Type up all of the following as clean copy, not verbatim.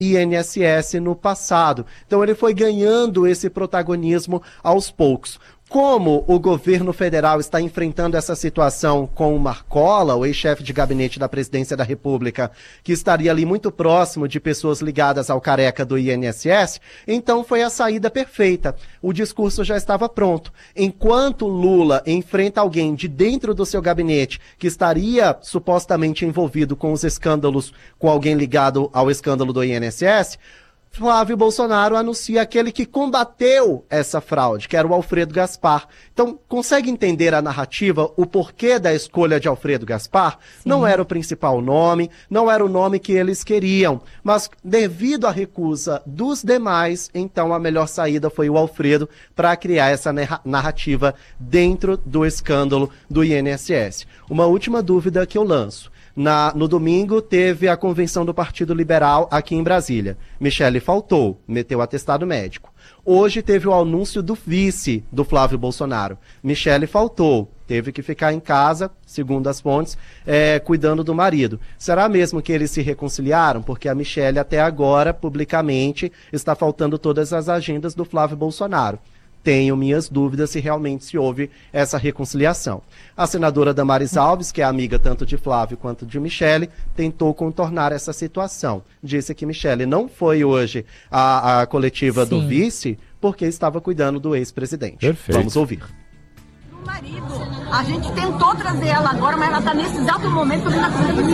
INSS no passado. Então ele foi ganhando esse protagonismo aos poucos. Como o governo federal está enfrentando essa situação com o Marcola, o ex-chefe de gabinete da Presidência da República, que estaria ali muito próximo de pessoas ligadas ao careca do INSS, então foi a saída perfeita. O discurso já estava pronto. Enquanto Lula enfrenta alguém de dentro do seu gabinete que estaria supostamente envolvido com os escândalos, com alguém ligado ao escândalo do INSS, Flávio Bolsonaro anuncia aquele que combateu essa fraude, que era o Alfredo Gaspar. Então, consegue entender a narrativa, o porquê da escolha de Alfredo Gaspar? Sim. Não era o principal nome, não era o nome que eles queriam, mas devido à recusa dos demais, então a melhor saída foi o Alfredo para criar essa narrativa dentro do escândalo do INSS. Uma última dúvida que eu lanço. No domingo teve a convenção do Partido Liberal aqui em Brasília. Michele faltou, meteu atestado médico. Hoje teve o anúncio do vice do Flávio Bolsonaro. Michele faltou, teve que ficar em casa, segundo as fontes, cuidando do marido. Será mesmo que eles se reconciliaram? Porque a Michele até agora, publicamente, está faltando todas as agendas do Flávio Bolsonaro. Tenho minhas dúvidas se realmente se houve essa reconciliação. A senadora Damares Alves, que é amiga tanto de Flávio quanto de Michele, tentou contornar essa situação. Disse que Michele não foi hoje à coletiva do vice porque estava cuidando do ex-presidente. Perfeito. Vamos ouvir. Marido, a gente tentou trazer ela agora, mas ela está nesse exato momento fazendo a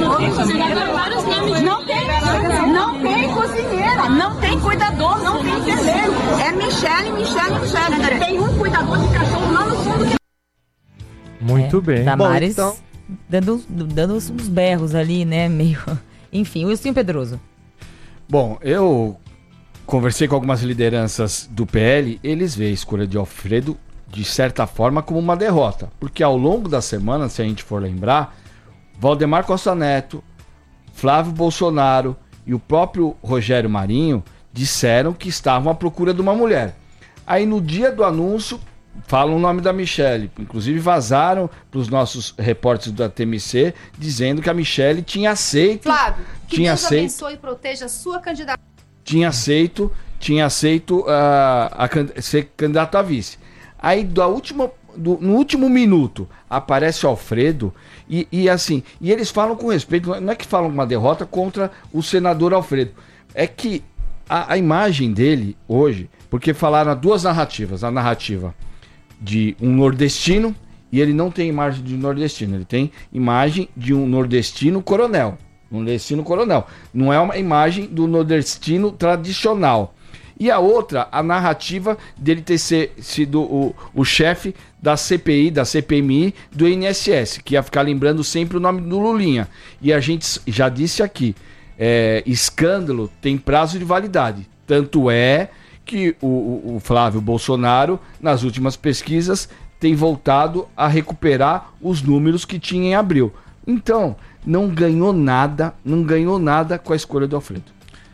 cozinheira. Não tem cozinheira, não tem cuidador, não tem enfermeiro. É Michele. Tem um cuidador de cachorro lá no fundo. Muito bem. Damares então... dando uns berros ali, né? Meio. Enfim, o Wilson Pedroso. Bom, eu conversei com algumas lideranças do PL, eles veem a escolha de Alfredo de certa forma como uma derrota, porque ao longo da semana, se a gente for lembrar, Valdemar Costa Neto, Flávio Bolsonaro e o próprio Rogério Marinho disseram que estavam à procura de uma mulher. Aí no dia do anúncio falam o nome da Michele, inclusive vazaram para os nossos repórteres da TMC dizendo que a Michele tinha aceito. Flávio, que Deus abençoe e proteja a sua candidatura. Tinha aceito ser candidato a vice. Aí no último minuto aparece o Alfredo e eles falam com respeito, não é que falam uma derrota contra o senador Alfredo, é que a imagem dele hoje, porque falaram duas narrativas, a narrativa de um nordestino, e ele não tem imagem de nordestino, ele tem imagem de um nordestino coronel, não é uma imagem do nordestino tradicional. E a outra, a narrativa dele ter sido o chefe da CPI, da CPMI, do INSS, que ia ficar lembrando sempre o nome do Lulinha. E a gente já disse aqui, escândalo tem prazo de validade. Tanto é que o Flávio Bolsonaro, nas últimas pesquisas, tem voltado a recuperar os números que tinha em abril. Então, não ganhou nada com a escolha do Alfredo.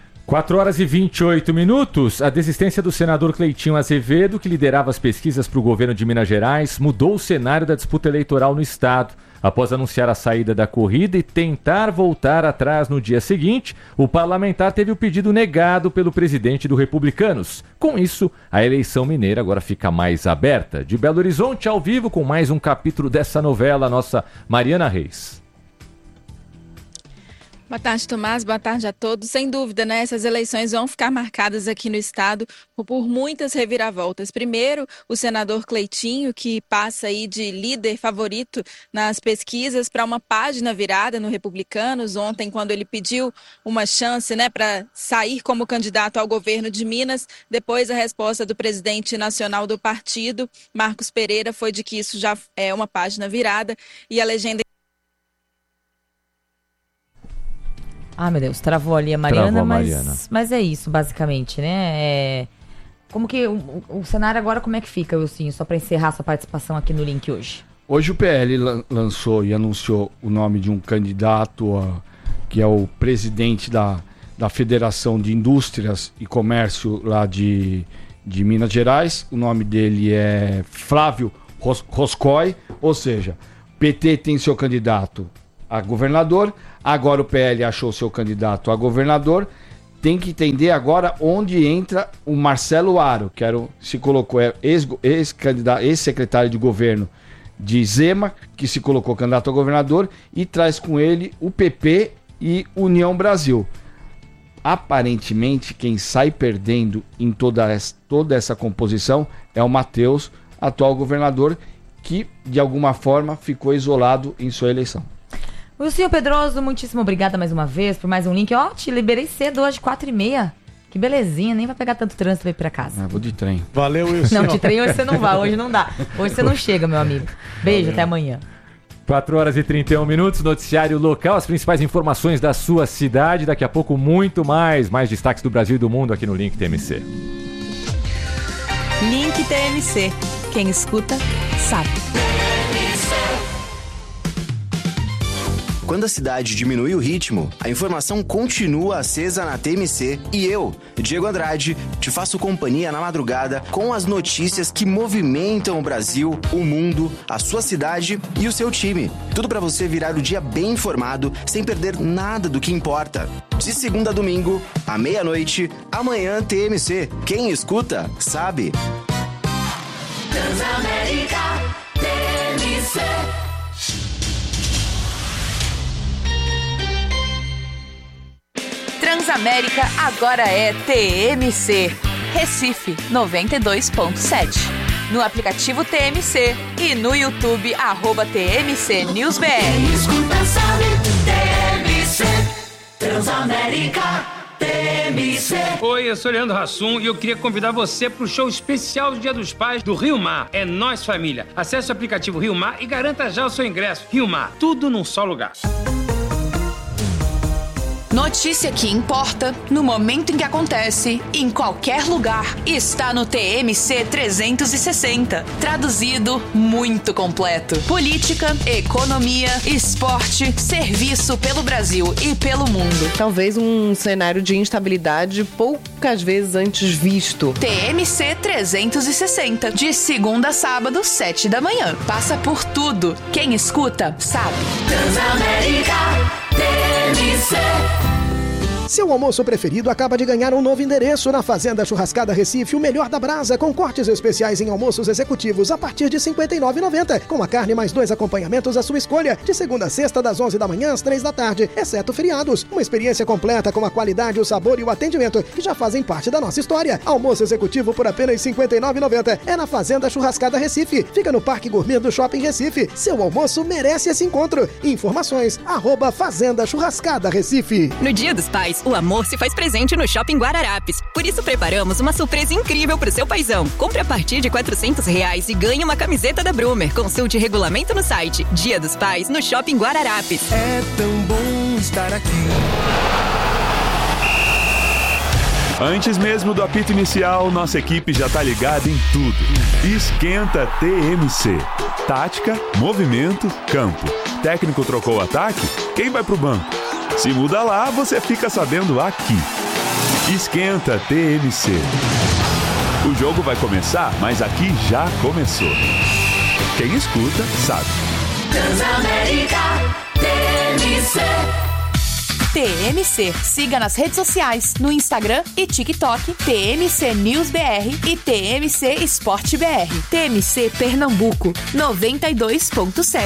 4h28. A desistência do senador Cleitinho Azevedo, que liderava as pesquisas para o governo de Minas Gerais, mudou o cenário da disputa eleitoral no estado. Após anunciar a saída da corrida e tentar voltar atrás no dia seguinte, o parlamentar teve o pedido negado pelo presidente do Republicanos. Com isso, a eleição mineira agora fica mais aberta. De Belo Horizonte, ao vivo, com mais um capítulo dessa novela, a nossa Mariana Reis. Boa tarde, Tomás. Boa tarde a todos. Sem dúvida, né? Essas eleições vão ficar marcadas aqui no estado por muitas reviravoltas. Primeiro, o senador Cleitinho, que passa aí de líder favorito nas pesquisas para uma página virada no Republicanos. Ontem, quando ele pediu uma chance, né, para sair como candidato ao governo de Minas, depois a resposta do presidente nacional do partido, Marcos Pereira, foi de que isso já é uma página virada e a legenda... Ah, meu Deus, travou ali a Mariana, mas é isso, basicamente, né? Como que o cenário agora, como é que fica, Wilson? Só para encerrar sua participação aqui no link hoje. Hoje o PL lançou e anunciou o nome de um candidato que é o presidente da Federação de Indústrias e Comércio lá de Minas Gerais. O nome dele é Flávio Roscoe, ou seja, PT tem seu candidato a governador, agora o PL achou seu candidato a governador, tem que entender agora onde entra o Marcelo Aro, que se colocou, ex-secretário de governo de Zema, que se colocou candidato a governador, e traz com ele o PP e União Brasil. Aparentemente, quem sai perdendo em toda essa composição é o Matheus, atual governador, que de alguma forma ficou isolado em sua eleição. Wilson Pedroso, muitíssimo obrigada mais uma vez por mais um link. Te liberei cedo hoje, 4h30. Que belezinha, nem vai pegar tanto trânsito pra ir pra casa. Vou de trem. Valeu, Wilson. Não, de trem hoje você não vai, hoje não dá. Hoje você não chega, meu amigo. Beijo, até amanhã. 4h31, noticiário local, as principais informações da sua cidade. Daqui a pouco, muito mais destaques do Brasil e do mundo aqui no Link TMC. Link TMC. Quem escuta, sabe. Quando a cidade diminui o ritmo, a informação continua acesa na TMC e eu, Diego Andrade, te faço companhia na madrugada com as notícias que movimentam o Brasil, o mundo, a sua cidade e o seu time. Tudo para você virar o dia bem informado, sem perder nada do que importa. De segunda a domingo, à meia-noite, amanhã TMC. Quem escuta, sabe. Transamérica TMC. Transamérica agora é TMC. Recife 92.7. No aplicativo TMC e no YouTube @TMC News BR. Quem escuta sabe, TMC. Transamérica TMC. Oi, eu sou Leandro Hassum e eu queria convidar você para o show especial do Dia dos Pais do Rio Mar. É Nós Família. Acesse o aplicativo Rio Mar e garanta já o seu ingresso. Rio Mar, tudo num só lugar. Notícia que importa, no momento em que acontece, em qualquer lugar, está no TMC 360. Traduzido, muito completo. Política, economia, esporte, serviço pelo Brasil e pelo mundo. Talvez um cenário de instabilidade poucas vezes antes visto. TMC 360, de segunda a sábado, 7 da manhã. Passa por tudo. Quem escuta, sabe. Transamérica TMC. Seu almoço preferido acaba de ganhar um novo endereço na Fazenda Churrascada Recife, o melhor da brasa, com cortes especiais em almoços executivos a partir de R$ 59,90, com a carne mais 2 acompanhamentos à sua escolha, de segunda a sexta, das 11 da manhã às 3 da tarde, exceto feriados. Uma experiência completa com a qualidade, o sabor e o atendimento que já fazem parte da nossa história. Almoço executivo por apenas R$ 59,90. É na Fazenda Churrascada Recife. Fica no Parque Gourmet do Shopping Recife. Seu almoço merece esse encontro. Informações, @Fazenda Churrascada Recife. No Dia dos Pais, o amor se faz presente no Shopping Guararapes. Por isso preparamos uma surpresa incrível pro seu paizão. Compre a partir de R$ 400 e ganhe uma camiseta da Brumer. Consulte regulamento no site. Dia dos Pais no Shopping Guararapes. É tão bom estar aqui. Antes mesmo do apito inicial, nossa equipe já tá ligada em tudo. Esquenta TMC. Tática, movimento, campo. Técnico trocou o ataque? Quem vai pro banco? Se muda lá, você fica sabendo aqui. Esquenta TMC. O jogo vai começar, mas aqui já começou. Quem escuta, sabe. Transamérica TMC. TMC. Siga nas redes sociais, no Instagram e TikTok, TMC News BR e TMC Esporte BR. TMC Pernambuco, 92.7.